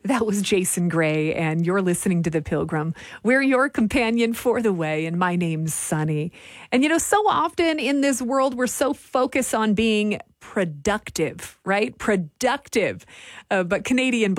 That was Jason Gray, and you're listening to The Pilgrim. We're your companion for the way, and my name's Sunny. And so often in this world, we're so focused on being productive, right? Productive. But Canadian